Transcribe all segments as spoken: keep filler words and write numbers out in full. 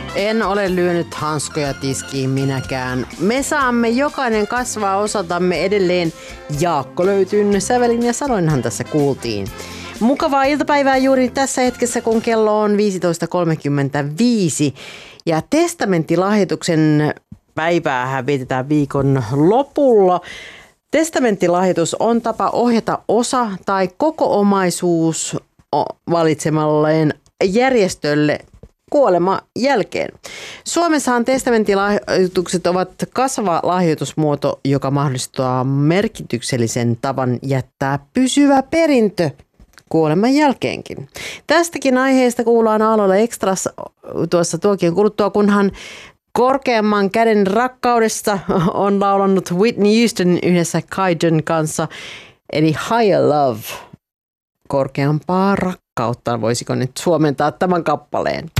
En ole lyönyt hanskoja tiskiin minäkään. Me saamme jokainen kasvaa osatamme edelleen. Jaakko löytyy sävelin ja sanoinhan tässä kuultiin. Mukavaa iltapäivää juuri tässä hetkessä, kun kello on viisitoista kolmekymmentäviisi. Ja testamenttilahjoituksen päiväähän vietetään viikon lopulla. Testamenttilahjoitus on tapa ohjata osa tai koko omaisuus valitsemalleen järjestölle kuoleman jälkeen. Suomessahan testamenttilahjoitukset ovat kasvava lahjoitusmuoto, joka mahdollistaa merkityksellisen tavan jättää pysyvä perintö kuoleman jälkeenkin. Tästäkin aiheesta kuullaan Aalloilla Extrassa tuossa tuokin kuluttua, kunhan Korkeamman käden rakkaudesta on laulannut Whitney Houston yhdessä Kaijan kanssa, eli Higher Love. Korkeampaa rakkautta, voisiko nyt suomentaa tämän kappaleen?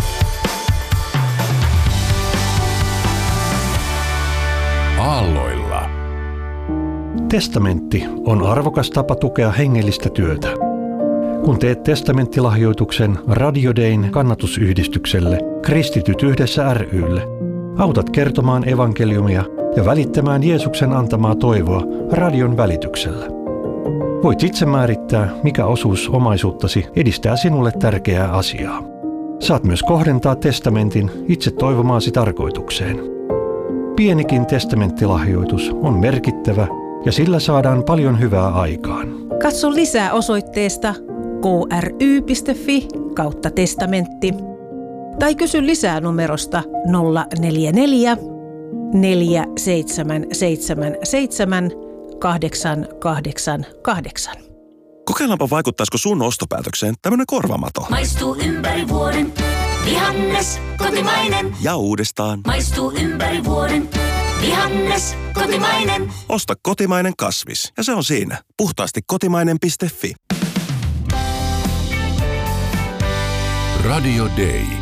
Aalloilla. Testamentti on arvokas tapa tukea hengellistä työtä. Kun teet testamenttilahjoituksen Radio Dayn kannatusyhdistykselle Kristityt yhdessä ry:lle, autat kertomaan evankeliumia ja välittämään Jeesuksen antamaa toivoa radion välityksellä. Voit itse määrittää, mikä osuus omaisuuttasi edistää sinulle tärkeää asiaa. Saat myös kohdentaa testamentin itse toivomaasi tarkoitukseen. Pienikin testamenttilahjoitus on merkittävä ja sillä saadaan paljon hyvää aikaan. Katso lisää osoitteesta kry.fi kautta testamentti. Tai kysy lisää numerosta nolla neljä neljä, neljä seitsemän seitsemän seitsemän, kahdeksan kahdeksan kahdeksan. Kokeillaanpa vaikuttaisiko sun ostopäätökseen tämmönen korvamato. Maistuu ympäri vuoden, vihannes, kotimainen. Ja uudestaan. Maistuu ympäri vuoden, vihannes, kotimainen. Osta kotimainen kasvis ja se on siinä. Puhtaasti kotimainen piste fi. Radio Day.